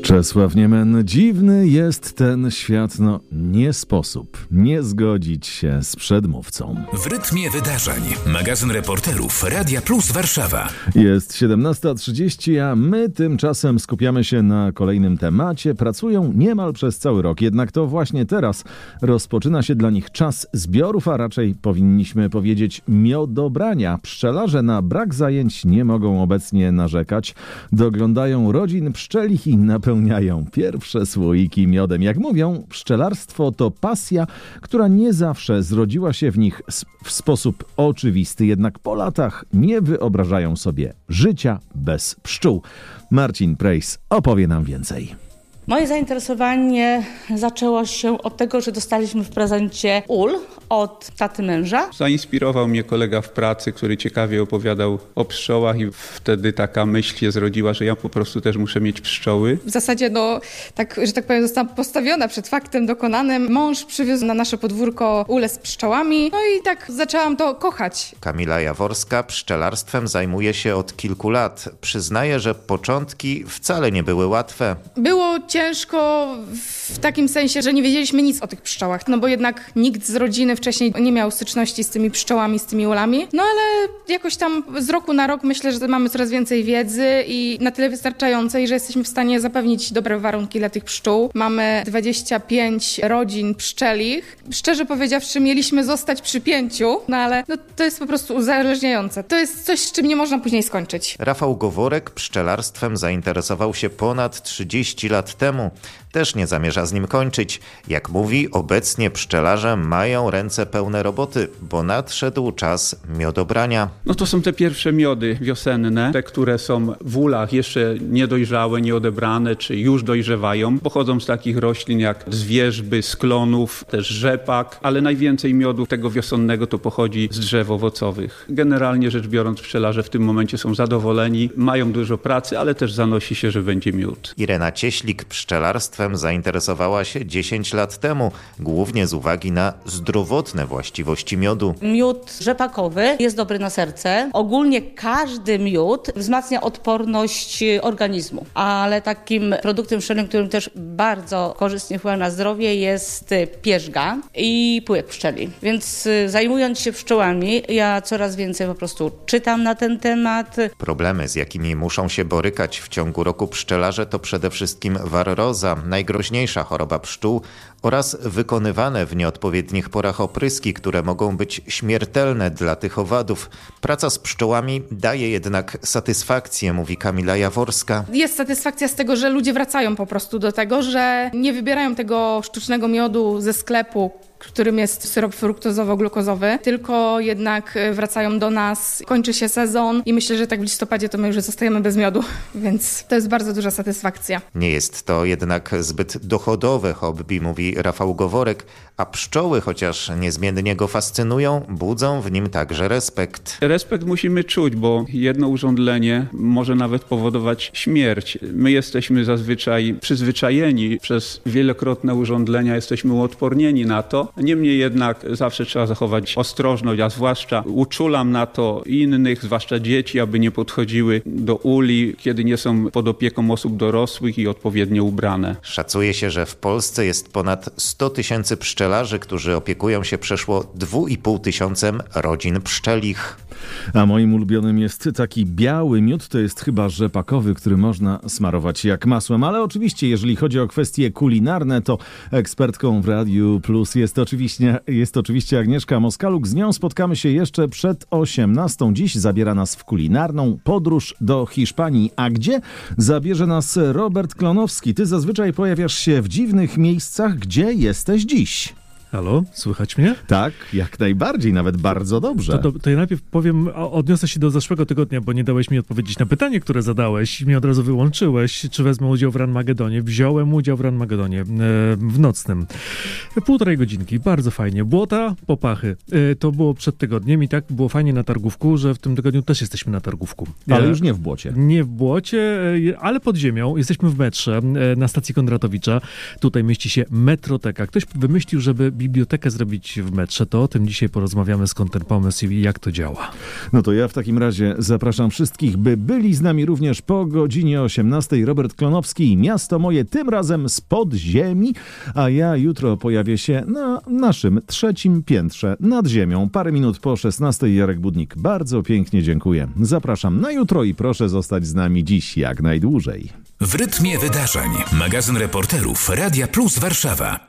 Czesław Niemen. Dziwny jest ten świat, nie sposób nie zgodzić się z przedmówcą. W rytmie wydarzeń. Magazyn reporterów Radia Plus Warszawa. Jest 17:30, a my tymczasem skupiamy się na kolejnym temacie. Pracują niemal przez cały rok, jednak to właśnie teraz rozpoczyna się dla nich czas zbiorów, a raczej powinniśmy powiedzieć miodobrania. Pszczelarze na brak zajęć nie mogą obecnie narzekać. Doglądają rodzin pszczelich i napełniają pierwsze słoiki miodem. Jak mówią, pszczelarstwo to pasja, która nie zawsze zrodziła się w nich w sposób oczywisty, jednak po latach nie wyobrażają sobie życia bez pszczół. Marcin Prejs opowie nam więcej. Moje zainteresowanie zaczęło się od tego, że dostaliśmy w prezencie ul od taty męża. Zainspirował mnie kolega w pracy, który ciekawie opowiadał o pszczołach i wtedy taka myśl się zrodziła, że ja po prostu też muszę mieć pszczoły. W zasadzie, że tak powiem, zostałam postawiona przed faktem dokonanym. Mąż przywiózł na nasze podwórko ulę z pszczołami, i tak zaczęłam to kochać. Kamila Jaworska pszczelarstwem zajmuje się od kilku lat. Przyznaje, że początki wcale nie były łatwe. Było ciężko w takim sensie, że nie wiedzieliśmy nic o tych pszczołach, bo jednak nikt z rodziny wcześniej nie miał styczności z tymi pszczołami, z tymi ulami. Ale jakoś tam z roku na rok myślę, że mamy coraz więcej wiedzy i na tyle wystarczającej, że jesteśmy w stanie zapewnić dobre warunki dla tych pszczół. Mamy 25 rodzin pszczelich. Szczerze powiedziawszy, mieliśmy zostać przy 5, ale to jest po prostu uzależniające. To jest coś, z czym nie można później skończyć. Rafał Goworek pszczelarstwem zainteresował się ponad 30 lat temu. Też nie zamierza z nim kończyć. Jak mówi, obecnie pszczelarze mają ręce pełne roboty, bo nadszedł czas miodobrania. To są te pierwsze miody wiosenne, te, które są w ulach jeszcze niedojrzałe, nieodebrane, czy już dojrzewają. Pochodzą z takich roślin jak z wierzby, z klonów, też rzepak, ale najwięcej miodu tego wiosennego to pochodzi z drzew owocowych. Generalnie rzecz biorąc, pszczelarze w tym momencie są zadowoleni, mają dużo pracy, ale też zanosi się, że będzie miód. Irena Cieślik pszczelarstwem zainteresowała się 10 lat temu, głównie z uwagi na zdrowotne właściwości miodu. Miód rzepakowy jest dobry na serce. Ogólnie każdy miód wzmacnia odporność organizmu, ale takim produktem pszczelnym, którym też bardzo korzystnie wpływa na zdrowie, jest pierzga i pyłek pszczeli. Więc zajmując się pszczołami, ja coraz więcej po prostu czytam na ten temat. Problemy, z jakimi muszą się borykać w ciągu roku pszczelarze, to przede wszystkim warroza, najgroźniejsza choroba pszczół, oraz wykonywane w nieodpowiednich porach opryski, które mogą być śmiertelne dla tych owadów. Praca z pszczołami daje jednak satysfakcję, mówi Kamila Jaworska. Jest satysfakcja z tego, że ludzie wracają po prostu do tego, że nie wybierają tego sztucznego miodu ze sklepu, którym jest syrop fruktozowo-glukozowy, tylko jednak wracają do nas, kończy się sezon i myślę, że tak w listopadzie to my już zostajemy bez miodu, więc to jest bardzo duża satysfakcja. Nie jest to jednak zbyt dochodowe hobby, mówi Rafał Goworek, a pszczoły, chociaż niezmiennie go fascynują, budzą w nim także respekt. Respekt musimy czuć, bo jedno urządlenie może nawet powodować śmierć. My jesteśmy zazwyczaj przyzwyczajeni przez wielokrotne urządlenia, jesteśmy uodpornieni na to. Niemniej jednak zawsze trzeba zachować ostrożność, a zwłaszcza uczulam na to innych, zwłaszcza dzieci, aby nie podchodziły do uli, kiedy nie są pod opieką osób dorosłych i odpowiednio ubrane. Szacuje się, że w Polsce jest ponad 100 000 pszczelarzy, którzy opiekują się przeszło 2,5 tysiąca rodzin pszczelich. A moim ulubionym jest taki biały miód, to jest chyba rzepakowy, który można smarować jak masłem. Ale oczywiście, jeżeli chodzi o kwestie kulinarne, to ekspertką w Radiu Plus jest oczywiście Agnieszka Moskaluk. Z nią spotkamy się jeszcze przed 18:00. Dziś zabiera nas w kulinarną podróż do Hiszpanii. A gdzie zabierze nas Robert Klonowski? Ty zazwyczaj pojawiasz się w dziwnych miejscach. Gdzie jesteś dziś? Halo, słychać mnie? Tak, jak najbardziej, nawet bardzo dobrze. To ja najpierw powiem, odniosę się do zeszłego tygodnia, bo nie dałeś mi odpowiedzieć na pytanie, które zadałeś i mnie od razu wyłączyłeś. Czy wezmę udział w Ranmagedonie? Wziąłem udział w Ranmagedonie w nocnym. 1,5 godzinki, bardzo fajnie. Błota, popachy. To było przed tygodniem i tak było fajnie na targówku, że w tym tygodniu też jesteśmy na targówku. Ale już nie w błocie. Nie w błocie, ale pod ziemią. Jesteśmy w metrze na stacji Kondratowicza. Tutaj mieści się Metroteka. Ktoś wymyślił, żeby bibliotekę zrobić w metrze, to o tym dzisiaj porozmawiamy, skąd ten pomysł i jak to działa. No to ja w takim razie zapraszam wszystkich, by byli z nami również po godzinie 18. Robert Klonowski, Miasto Moje, tym razem z podziemi, a ja jutro pojawię się na naszym 3. piętrze nad ziemią. Parę minut po 16. Jarek Budnik. Bardzo pięknie dziękuję. Zapraszam na jutro i proszę zostać z nami dziś jak najdłużej. W rytmie wydarzeń. Magazyn reporterów Radia Plus Warszawa.